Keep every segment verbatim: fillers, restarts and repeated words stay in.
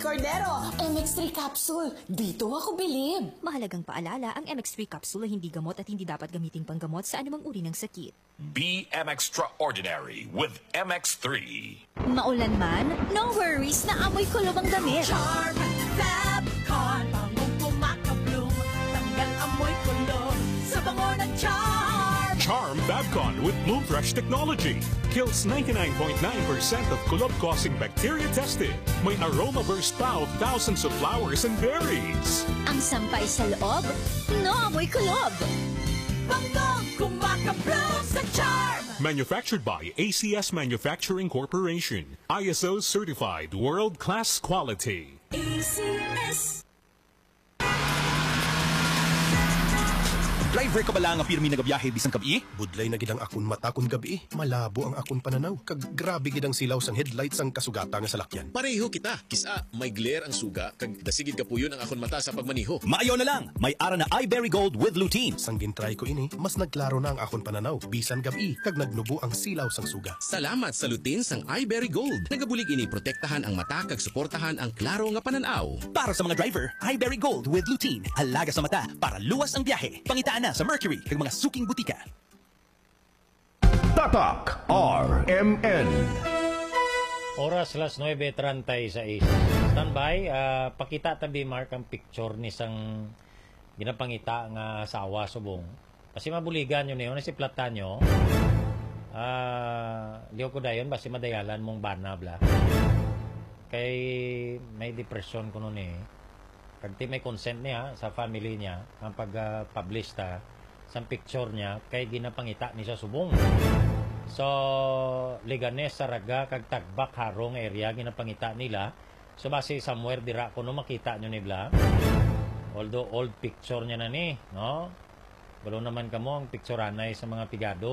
Cordero, M X three capsule. Dito ako bilib. Mahalagang paalala, ang M X three capsule ay hindi gamot at hindi dapat gamitin panggamot sa anumang uri ng sakit. Be M Extraordinary with M X three. Maulan man, no worries na amoy kulob ang damit. Charm Fabcon, bangong kumakabloom, tanggal amoy kulob sa bango ng Charm. Charm Fabcon with Bloom Fresh technology kills ninety-nine point nine percent of kulob-causing bacteria tested. May aroma burst pa of thousands of flowers and berries. Ang sampay sa loob, no amoy kulob. Bangong kumakabloom sa Charm. Manufactured by A C S Manufacturing Corporation. I S O certified world-class quality. A C S. Driver ka bala nga pirmi nagabiyahe bisan kabi? Budlay na gidang akon mata kun gabi. Malabo ang akon pananaw. Kag grabe gidang silaw sang headlights ang kasugata nga salakyan. Pareho kita. Kisa, may glare ang suga. Kag dasigid ka puyon ang akon mata sa pagmaniho. Maayo na lang. May ara na iBerry Gold with lutein. Sang gintry ko ini, mas nagklaro na ang akon pananaw. Bisan gabi, kag nagnubo ang silaw sang suga. Salamat sa lutein sang iBerry Gold. Nagabulig ini protektahan ang mata kag suportahan ang klaro nga pananaw. Para sa mga driver, iBerry Gold with lutein. Halaga sa mata para luwas ang biyahe. Pangitaan na sa Mercury kag mga suking butika. Tatak R M N. Oras las nueve treinta y seis. Standby, uh, pakita tabi Mark ang picture ni sang ginapangita nga asawa subong. Kasi mabuligan yun yun, si platan nyo. Uh, liyo ko dayon, basi madayalan mong bana bla. Kay may depression ko nun eh. Kagti may consent niya sa family niya ang pag-publish ta sa picture niya kay ginapangita ni sa subong. So, Liganes, Saraga, kag Tagbak, Harong area ginapangita nila. So, base somewhere dira ko no makita nyo nila. Although old picture niya na ni, no? Walo naman kamo ang picture anay sa mga pigado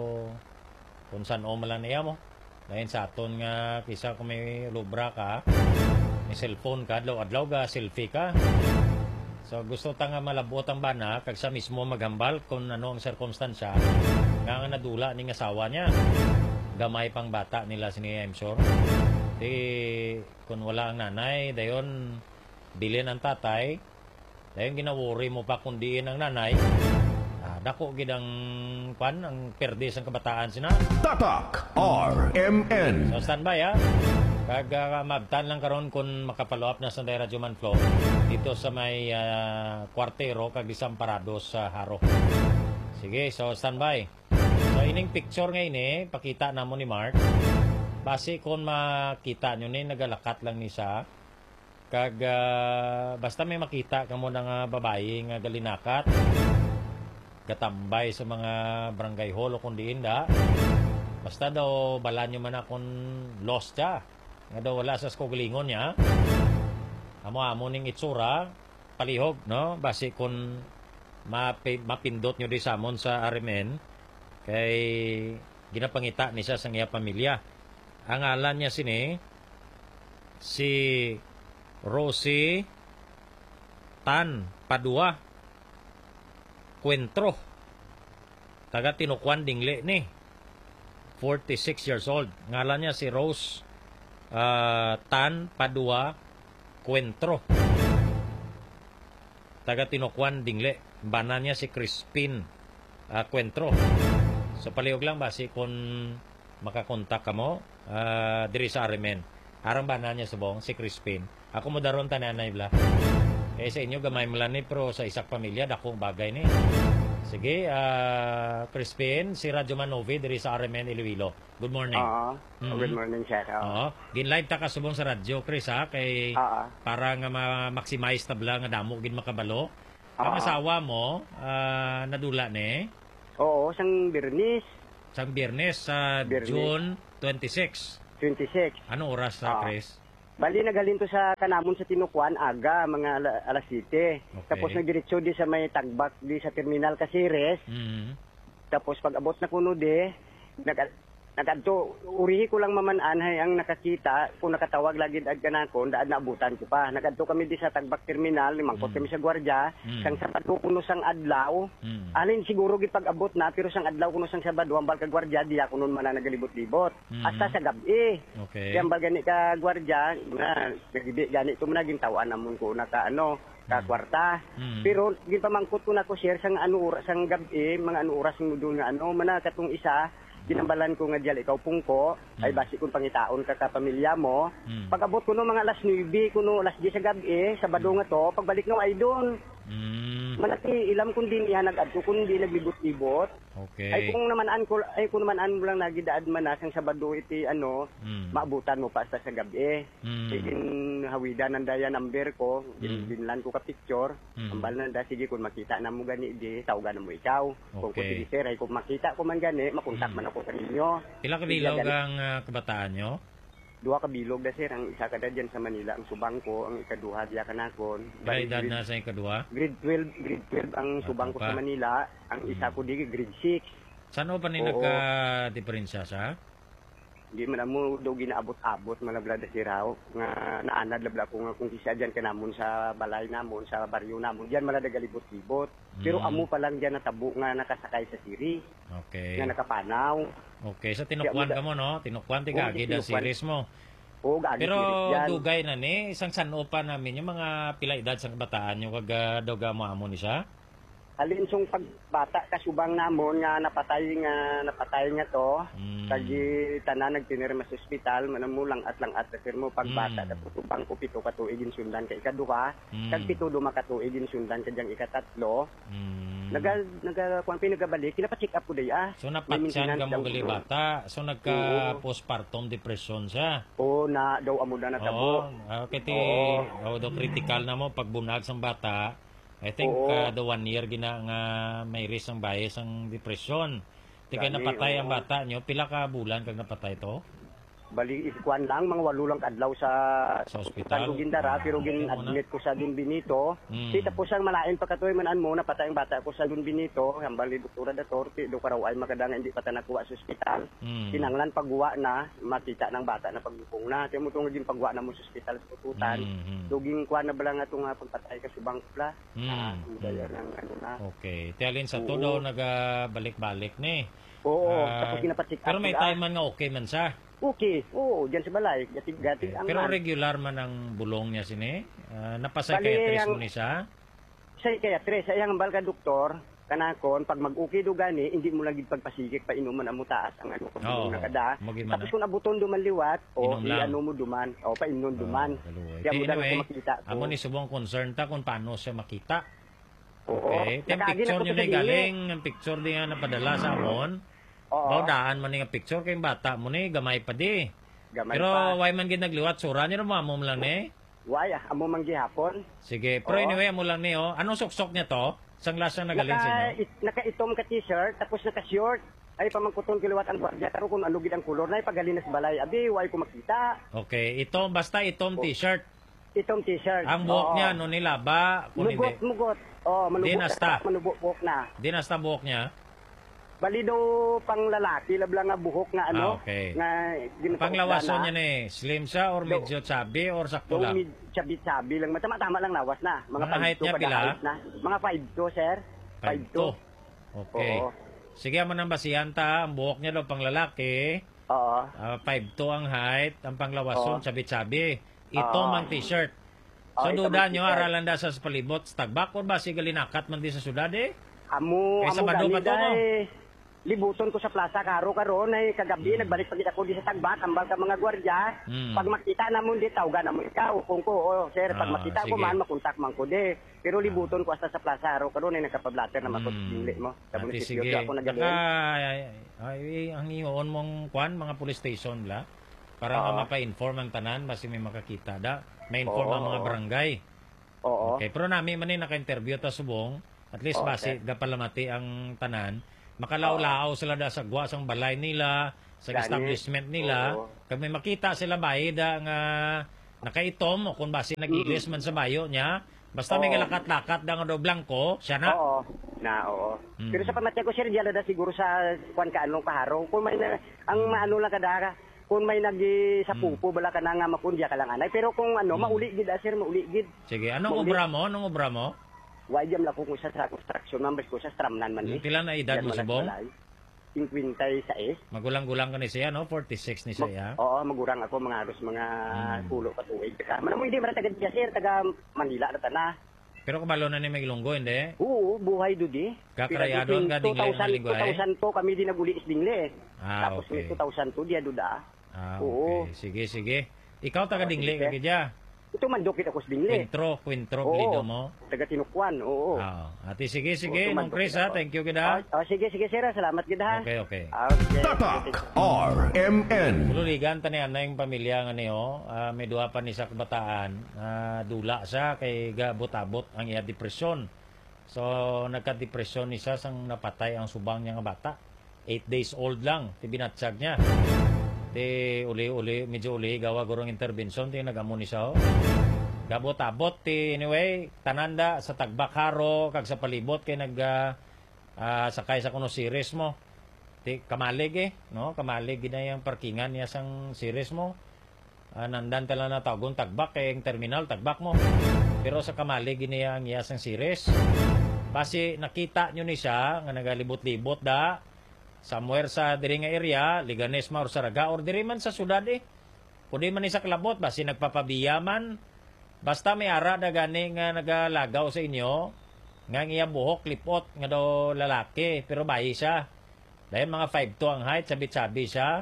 kung saan o malan niya mo. Dahil sa aton nga kisa kung may lubra ka, may cellphone ka, adlaw-adlaw ka, selfie ka. So gusto ta nga malabot ang bana kag sa mismo maghambal kung ano ang sirkumstansya nga nga nadula ning asawa niya. Gamay pang bata nila sini, I'm sure. Di kung wala ang nanay, dayon bilin ang tatay. Dayon ginawori mo pa kung diin ang nanay. Ah, dako gid ang pan ang perdis ang kabataan sina. Tatak R M N. So standby ha. Kag uh, mabtan lang karon kung makapalo up na sa Radyo Manflo dito sa may uh, kwartero kag Desamparados sa Haro. Sige, so standby. So ining picture ngayon eh, pakita na mo ni Mark. Base kung makita nyo ni nagalakat lang ni siya. Kag uh, basta may makita kamo ng uh, babae nga galinakat. Gatambay sa mga barangay hall o kundi inda. Basta daw bala nyo man akong lost siya. Nga daw wala sa skogalingon niya. Amo-amo ning itsura, palihog, no? Basi kung mapi, mapindot nyo di samon sa R M N, kay ginapangita ni siya sa iya pamilya. Ang alan niya sini, si Rosie Tan Padua Cuentro. Taga Tinukwan Dingle ni. forty-six years old. Ngalan niya si Rose Uh, Tan Padua Cuentro, taga Tinukwan Dingle. Bana niya si Crispin uh, Cuentro. So palihog lang basi kung makakontak ka mo uh, diri sa R M N. Arang bana niya subong si Crispin. Ako mo daron tananay bla. Eh sa inyo gamay mo lang ni pero sa isak pamilya dakong bagay ni. Sige, uh, Crispin, si Radyo Manovi diri sa R M N Iloilo. Good morning. Oo. Mm-hmm. Good morning, sir. Oo. Gin-live ta ka subong sa radyo, Chris, ha? Kay Oo. para nga ma-maximize tabla nga damo gin makabalo. Ang asawa mo, uh, nadula ni? Oo, sang Birnis. Sang Biyernes sa Biyernes. June twenty-six. twenty-six. Anong oras sa, Chris? Bali, nagaling to sa kanamon sa Tinukwan, aga, mga ala, alas siyete. Okay. Tapos nagdiretso di sa may Tagbak, di sa Terminal Casires. Mm-hmm. Tapos pag abot na kuno di, nag, Nagadto, urihi ko lang mamananhay ang nakakita, kung nakatawag lagi ad kanakon, daan naabutan ko pa. Nagadto kami di sa Tagbak Terminal, limangkot kami sa gwardiya, Mm. sang Sabado kuno sang adlaw. Mm. Alin siguro gipag-abot na, pero sang adlaw kuno sang Sabado, ambal ka gwardiya, di ako nun man na nagalibot-libot. Mm. Hasta sa gabi. Okay. Kaya ambal gani ka gwardiya, na, gani, gani ito mo na gintawan namon ko na ka ano, ka kwarta. Mm. Pero ginpamangkot ko na ko share sang ano oras sang gabi, mga ano oras ng doon nga ano, mana katong isa, ginambalan ko nga diyal ikaw pungko, ay basi kung pangitaon ka ka pamilya mo. Mm. Pag-abot ko no mga alas nueve, kuno alas diyes sa gabi, Sabado nga to, pagbalik no ay doon. Mm. Malaki ilam kung din iyan nag-adto kung di naglibot-libot. Okay. Ay kung naman an ko ay kung naman an mo lang nagidaad man na sang Sabado iti ano, Mm. maabutan mo pa sa sa gabi. Mm. Igin hawidan ng daya number ko, Mm. ginlan ko ka picture. Mm. Ambal na da sige kung makita na mo gani di tawagan mo ikaw. Kung ko Okay. sige sir ay kung makita ko man gani, makontak Mm. man ako sa inyo. Ilang kabilog ang ah, kabataan nyo? Duha ka bilog da sir, ang isa kada diyan sa Manila, ang subang ko, ang ikaduha diya kanakon. Ilang edad na sa ikadua? Grade twelve, grade twelve ang subang ko pa. sa Manila, ang isa ko di grade six. Saan mo pa ni Oo. nagka-diferensya sa? Di man mo daw ginaabot-abot malabla da siraw nga naanad labla ko nga kung kisa diyan kanamon sa balay namon sa baryo namon diyan mala dagalibot-libot. Pero Mm. amo pa lang diyan natabo nga nakasakay sa siri, Okay. nga nakapanaw. Okay, sa tinukwan ka mo, no? Tinukwan, tigagi Oo, na tinukwan. series mo. O gagi Pero sirit yan. dugay na ni, isang sano pa namin, yung mga pila edad sa kabataan, yung kag doga mo amo ni siya. Alin sung pagbata kasubang namon nga napatay nga napatay nga to. Mm. Kagi tanan nagtinirma sa ospital manamulang at lang at sir mo pagbata Mm. mm. katubang ko pito ka tuigin sundan kay ikaduha. Mm. Kag pito duma ka tuigin sundan kadyang ikatatlo. Mm. Naga naga kuan pinagabalik kinapa-check up ko day ah. So May napatsyan ka maintenance mo daw gali ko. bata. So nagka postpartum depression siya. Oo na daw amo na natabo. Oo, uh, kiti Oo. oh, do critical na mo pag bunag sang bata. I think Oo. uh, the one year gina nga may risk ang bias ang depression. Di kay Gani, napatay ang oo. bata nyo, pila ka bulan kag napatay to? Bali ikuan lang mga walo lang kadlaw sa Sa ospital? ko gindara pero gin Ito muna. admit ko sa Don Benito. Mm. Si tapos ang malain pa katoy manan mo napatay ang bata ko sa Don Benito, hambali doktora da torti do karaw ay makadanga hindi pa ta nakuha sa ospital. Mm. Kinanglan pagguwa na makita ng bata na pagbukong na. Kaya mo tong gin pagguwa na mo sa ospital sa tututan. Mm. Duging kuan na bala nga tong nga pagpatay ka subang pla. Mm. Ah, daya ng ano na. Okay. Tialin sa to Oo. daw nagabalik-balik ni. Oo, Ah, tapos kinapacheck up pero may sila. time man nga okay man siya. Okay. Oo, diyan sa balay. Gatig-gatig ang Pero man. regular man ang bulong niya sini. Uh, Bali, napasaykayatrist mo ang- ni siya. Sa kaya tres, sa iyang balka doktor, kanakon, pag mag-okay do gani, hindi mo lagi pagpasigik pa inuman ang mutaas ang ano, kung Oo, na kada. maging man Tapos na. kung abuton duman liwat, o Inom lang. ano mo duman, o pa inom duman. Kaluoy. Kaya mo lang Anyway, ako makita ko. amo ni subong concern ta kung paano siya makita. Oo. Okay. Tem Nakaagi picture na ko niyo sa ni dili. galing, ang picture di nga napadala sa amon. Oo. Baudaan man ni nga picture kay bata mo ni gamay pa di. Gamay Pero pa. why man gid nagliwat sura niyo mo amo lang ni. Why, ah, amo man gihapon. Sige, pero Oo. anyway amo lang ni oh. Anong suksok niya to? Sang lasa na galing sa Naka, inyo? it, naka-itom ka t-shirt, tapos naka-short. Ay, pamangkuton kiliwat ang gwardiya, pero kung ano gid ang kulor na, ipagalin na sa balay. Abi, why ko makita. Okay, ito basta itong t-shirt. Itong t-shirt. Ang buhok Oo. niya no nilaba kung Mugot, hindi. mugot. Oh, manubok Dinasta. manubok buhok na. Di nasta buhok niya. Bali daw pang lalaki, labla nga buhok nga ano. Ah, okay. Nga ginapakot Panglawason na. niya ni slim siya or medyo chubby or sakto Daw lang. mid chabi-chabi lang. Tama-tama lang lawas na. Mga Mga height five two niya kada pila? height na. Mga five two, sir. five two. Okay. Oo. Sige mo nang basihan ta, ang buhok niya daw pang lalaki. Oo. Uh, five two ang height, ang panglawason, Oo. chubby-chubby. Ito Oo. mang t-shirt. So Oo, ito duda mang nyo, t-shirt. aralan da sa palibot, sa tagbak, or ba sige linakat man di sa syudad eh? Amo, Kaysa amo Bado gani pa to, no? dahil libuton ko sa plaza karo karon ay kagabi Hmm. nagbalik pagit ako di sa tagbat ambal ka mga gwardiya. Hmm. Pag makita namon di tawgan namo ikaw kung ko oh, sir pag Ah, makita ko sige. man makontak man ko di. Pero libuton ko hasta sa plaza karo karon ay nakapablatter na makot Hmm. dili mo. Sa Ate, munisipyo sige. di ako Naka, nagalin. ay, ay, ang iyon mong kwan, mga police station la, para nga Oo. mapa-inform ang tanan, basi may makakita da. May inform ang Oo. mga barangay. Oo. Okay, pero nami man ni naka-interview ta subong, at least Oo, basi sir. gapalamati ang tanan, makalaw-lao sila da sa gwa sang balay nila, sa Gani. establishment nila, Oo. kag may makita sila bay da nga nakaitom o kung basi nag-ilis man sa bayo niya, Basta may Oo. lakat-lakat na nga daw blanco, siya na. Oo. Na, oo. Mm. Pero sa pamatya ko, sir, diyan na siguro sa kwan ka anong kaharong. Kung may na, ang maano lang kadara, kung may nagi sa pupo, bala ka na nga makundya ka lang anay. Pero kung ano, mauli gid, ah, sir, mauli gid. Sige, anong Mauli. obra mo? Anong obra mo? Why jam lang ko kung sa sa construction, members ko sa Stramnan man eh. Pila na edad mo, Subong? fifty-six. Magulang-gulang ka ni siya, no? forty-six ni siya. Oo, magurang ako mga aros mga Hmm. pulo pa tuig. Manamo hindi man taga diya, sir, taga Manila na tana. Pero kabalo na ni Magilunggo, hindi? Oo, buhay do di. Kakrayadon ka dingle nga lingwahe? two thousand two kami din naguli is dingle. Ah, Tapos okay. two thousand two dia duda. Ah, Oo. okay. Sige, sige. Ikaw taga Oo, dingle sige. ka kaya? Ito man dokit ako sa dingle. Kwintro, kwintro, Oo. pilido mo. Taga Tinukwan, oo. Ah, ati sige, sige. Oo, Nung Chris, ha? Thank you, Ah, kita. ah, sige, sige, sir. Salamat kita. Okay, okay. Ah, okay. Tatak R M N. Mululigan, tanihan na yung pamilya nga niyo. Ah, may duha pa ni sa kabataan. Ah, dula siya kay gabot-abot ang iya depresyon. So, nagka-depresyon ni siya sang napatay ang subang niya nga bata. Eight days old lang. Ti binatsag niya. Ti uli-uli, medyo uli, gawa gurong intervention. Ti nag-amo ni siya. Oh. Gabot-abot. Ti anyway, tananda sa tagbakaro, kag sa palibot, kay nag ah, ah, sakay sa kuno series mo. Ti kamalig eh, no? Kamalig gina yung parkingan niya sang series mo. Ah, nandan tala na tagon tagbak kay yung terminal tagbak mo. Pero sa kamalig gina ang iya sang series. Basi nakita nyo ni siya nga nagalibot-libot da somewhere sa diri nga area, Liganes or Saraga or diri man sa syudad eh. Kundi man ni sa klabot basi nagpapabiyaman. Basta may ara na gani nga nagalagaw sa inyo nga ang iya buhok lipot nga daw lalaki pero bayi siya. Dahil mga five two ang height, sabit-sabi siya.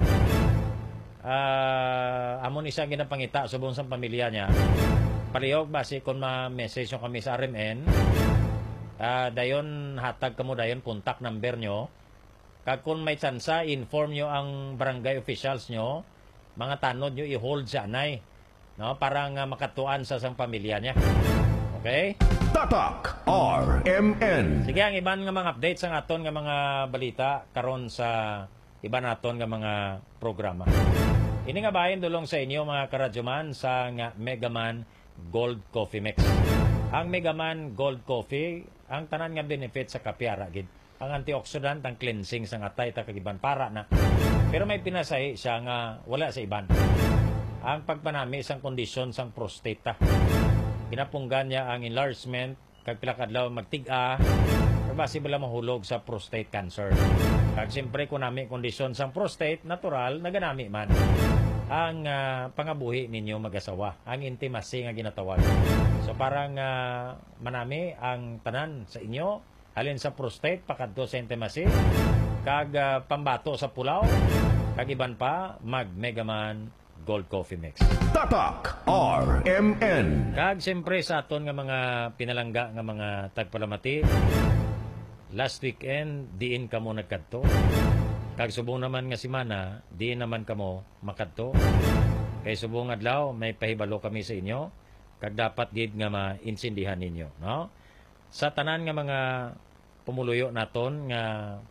Ah, amo ni siya ginapangita subong sa pamilya niya. Palihog basi kung ma-message nyo kami sa R M N. Ah, dayon hatag kamo dayon contact number nyo. Kag kung may tsansa, inform nyo ang barangay officials nyo. Mga tanod nyo i-hold sa anay. No? Para nga makatuan sa sang pamilya niya. Okay? Tatak R M N. Sige, ang iban nga mga updates ang aton nga mga balita karon sa iba naton nga mga programa. Ini nga bahin dulong sa inyo mga karadyoman sa nga Megaman Gold Coffee Mix. Ang Megaman Gold Coffee, ang tanan nga benefit sa kape ara gid. Ang antioxidant, ang cleansing sa atay ta kagiban para na. Pero may pinasay siya nga wala sa iban. Ang pagpanami sang kondisyon sang prostate ta. Pinapunggan niya ang enlargement, kag pila kadlaw magtig-a, basi bala mahulog sa prostate cancer. Kag siyempre kung nami kondisyon sang prostate, natural, naganami man. Ang uh, pangabuhi ninyo mag-asawa, ang intimacy nga ginatawag. So parang uh, manami ang tanan sa inyo, halin sa prostate, pakadto sa intimacy, kag uh, pambato sa pulaw, kag iban pa, mag-Megaman Gold Coffee Mix. Tatak R M N. Kag siyempre sa aton nga mga pinalangga nga mga tagpalamati, last weekend, diin kamo nagkadto. Kag subong naman nga simana, diin naman kamo makadto. Kay subong adlaw, may pahibalo kami sa inyo, kag dapat gid nga mainsindihan ninyo. No? Sa tanan nga mga pumuluyo naton nga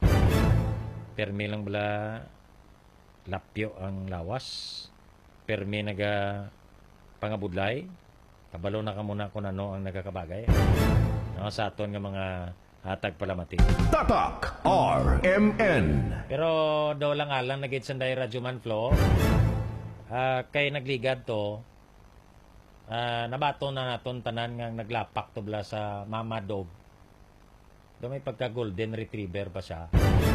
permi lang bala lapyo ang lawas, permi naga pangabudlay, kabalo na ka muna kung ano ang nagakabagay. No, sa aton nga mga hatag palamati. Tatak R M N. Pero daw lang alang nagit sanday Radyo Manflo, uh, kay nagligad to, uh, nabato na naton tanan nga naglapak to bla sa Mama Dog. Do may pagka golden retriever pa siya.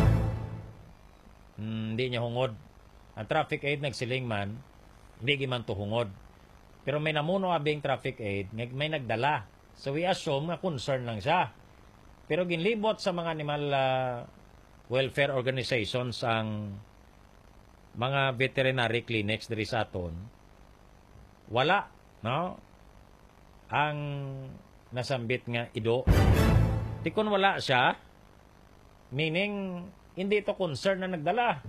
Hmm, hindi niya hungod. Ang traffic aid nagsiling man, hindi giman to hungod. Pero may namuno abing traffic aid, may nagdala. So we assume na concern lang siya. Pero ginlibot sa mga animal uh, welfare organizations ang mga veterinary clinics diri sa aton, wala, no? Ang nasambit nga ido. Di kun wala siya, meaning hindi to concern na nagdala.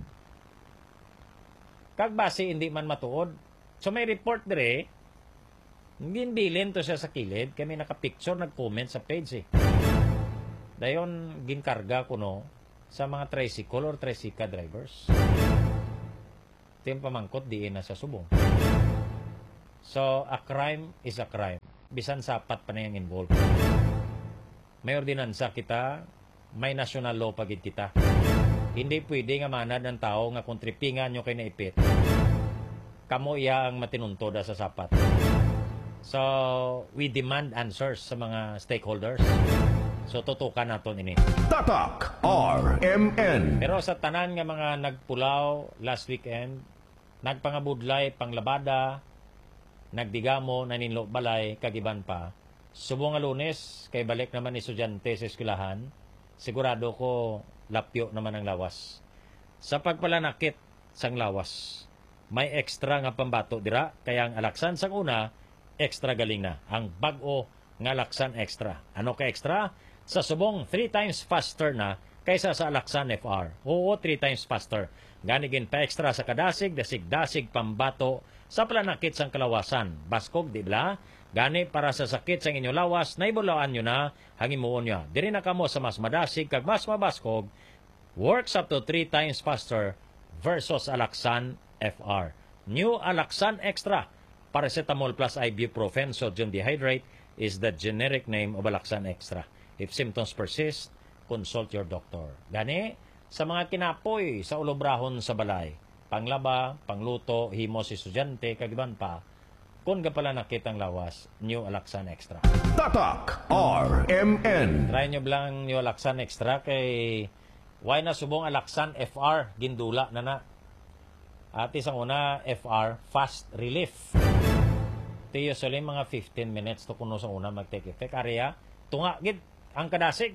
Kag base hindi man matuod. So may report dire, ginbilin to siya sa kilid, kami naka-picture, nag-comment sa page eh. Dayon ginkarga ko no sa mga tricycle or tricycle drivers. Ito yung pamangkot, diin na sa subong. So, a crime is a crime. bisan sapat pa na yung involved. May ordinansa kita, may national law pagid kita. Hindi pwede nga manad ng tao nga kung tripingan nyo kay naipit, kamo iya ang matinuntod sa sapat. So, we demand answers sa mga stakeholders. So, tutukan naton ini. Tatak R M N. Pero sa tanan nga mga nagpulaw last weekend, nagpangabudlay, panglabada, nagdigamo, naninlo balay, kagiban pa, subong nga Lunes, kay balik naman ni estudyante sa eskwelahan, sigurado ko lapyo naman ang lawas. Sa pagpalanakit sang lawas, may extra nga pambato dira, kaya ang alaksan sang una, extra galing na. Ang bag-o nga alaksan extra. Ano ka extra? Sa subong, three times faster na kaysa sa alaksan F R. Oo, three times faster. Ganigin pa extra sa kadasig, dasig-dasig pambato sa palanakit sang kalawasan. Baskog, di ba? Gani para sa sakit sang inyo lawas, naibulawaan nyo na, hangimuon nyo. Diri na kamo sa mas madasig, kag mas mabaskog, works up to three times faster versus Alaxan F R. New Alaxan Extra, paracetamol plus ibuprofen sodium dehydrate is the generic name of Alaxan Extra. If symptoms persist, consult your doctor. Gani, sa mga kinapoy sa ulobrahon sa balay, panglaba, pangluto, himos estudyante, kagiban pa, kung ka pala nakitang lawas, New Alaxan Extra. Tatak R M N. Try nyo lang New Alaxan Extra kay why na subong Alaxan F R, gindula na na. At isang una, F R, fast relief. Ito usually mga fifteen minutes to kuno sa una mag-take effect. Area, tunga, gid, ang kadasig.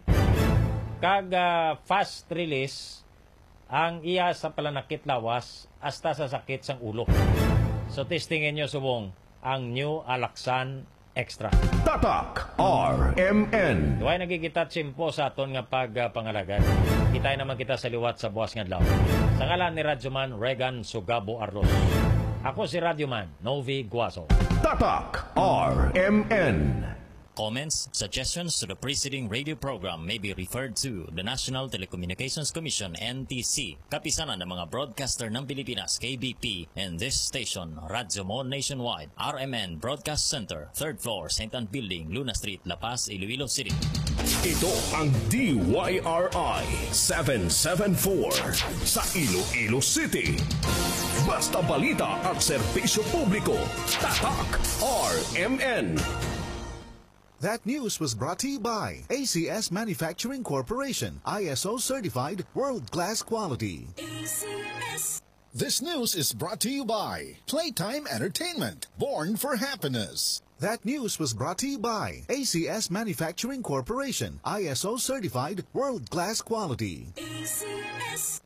Kag uh, fast release, ang iya sa palanakit lawas, hasta sa sakit sang ulo. So testingin nyo subong ang New Alaxan Extra. Tatak R M N. Duway nagkikita tsimpo sa aton nga pagpangalagad. Kitay naman kita sa liwat sa buwas nga adlaw. Sa ngalan ni Radyoman Regan Sugabo Arlos. Ako si Radyoman Novi Guaso. Tatak R M N. Comments, suggestions to the preceding radio program may be referred to the National Telecommunications Commission N T C, kapisanan ng mga broadcaster ng Pilipinas K B P, and this station, Radyo Mo Nationwide, R M N Broadcast Center, third floor, Saint Anne Building, Luna Street, La Paz, Iloilo City. Ito ang D Y R I seven seven four sa Iloilo City. Basta balita at serbisyo publiko. Tatak R M N. That news was brought to you by A C S Manufacturing Corporation, I S O certified, world-class quality. A C S. This news is brought to you by Playtime Entertainment, born for happiness. That news was brought to you by A C S Manufacturing Corporation, I S O certified, world-class quality. A C S.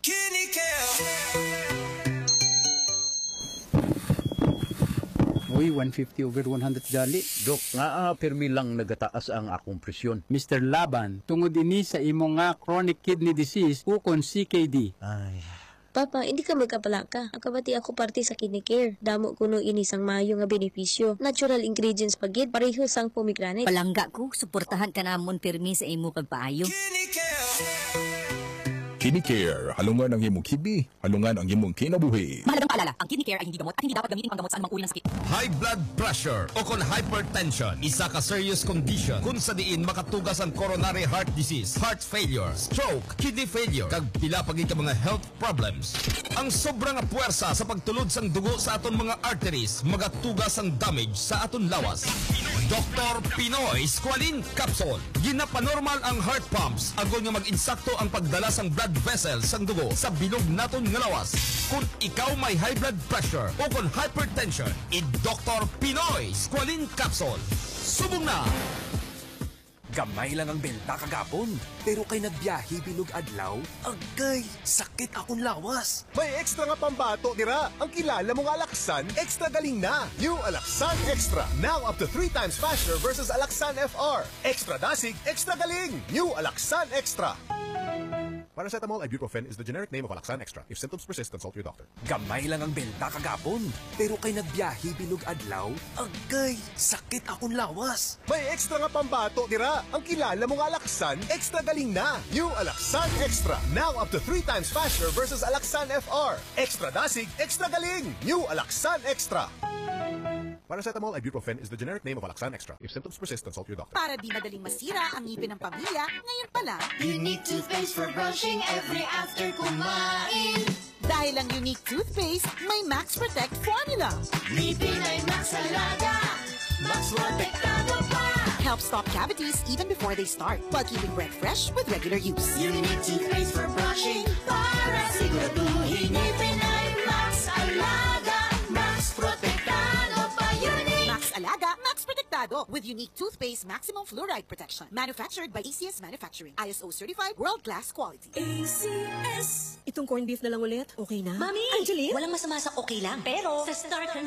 Uy, one fifty over one hundred dali. Dok, nga permi lang nagataas ang akong presyon. Mister Laban, tungod ini sa imo nga chronic kidney disease ukon C K D. Ay. Papa, hindi ka magkapalaka. Akabati ako parte sa kidney care. Damo kuno ini sang maayo nga benepisyo. Natural ingredients pagid pareho sang pomegranate. Palangga ko, suportahan ka namon pirmi sa imo pagpaayo. Kidney Care, halungan ang imong kibi, halungan ang imong kinabuhi. Mahalagang paalala, ang kidney care ay hindi gamot at hindi dapat gamitin panggamot sa anumang uri ng sakit. High blood pressure o kon hypertension, isa ka serious condition kung sa diin makatugas ang coronary heart disease, heart failure, stroke, kidney failure, kag pila pagid ka mga health problems. Ang sobrang puwersa sa pagtulod sang dugo sa aton mga arteries, magatugas ang damage sa aton lawas. Doctor Pinoy Squalene Capsule. Ginapanormal ang heart pumps agon nga mag-insakto ang pagdala sang blood vessels sang dugo sa bilog naton nga lawas. Kung ikaw may high blood pressure o kung hypertension, i-Doctor Pinoy Squalene Capsule. Subong na! Gamay lang ang belta kagapon, pero kay nagbiyahe bilog adlaw, agay, sakit akong lawas. May extra nga pambato dira. Ang kilala mong Alaxan, extra galing na. New Alaxan Extra. Now up to three times faster versus Alaxan F R. Extra dasig, extra galing. New Alaxan Extra. Paracetamol ibuprofen is the generic name of Alaxan Extra. If symptoms persist, consult your doctor. Gamay lang ang belta kagapon, pero kay nagbiyahe bilog adlaw, agay, sakit akong lawas. May extra nga pambato dira. Ang kilala mong Alaxan, extra galing na. New Alaxan Extra. Now up to three times faster versus Alaxan F R. Extra dasig, extra galing. New Alaxan Extra. Paracetamol ibuprofen is the generic name of Alaxan Extra. If symptoms persist, consult your doctor. Para di madaling masira ang ngipin ng pamilya, ngayon pa lang, Unique toothpaste for brushing every after kumain. dahil ang Unique toothpaste may Max Protect formula. Ngipin ay Max Alaga, Max Protektado pa. Helps stop cavities even before they start, while keeping breath fresh with regular use. Unique toothpaste for brushing, para siguraduhin ngipin ay Max Alaga, Max Protektado pa. Unique Max Alaga, Max Protektado with Unique toothpaste maximum fluoride protection. Manufactured by A C S Manufacturing. I S O certified world-class quality. A C S. Itong corned beef na lang ulit, okay na? Mami! Angeline? Walang masama sa okay lang. Pero, sa Star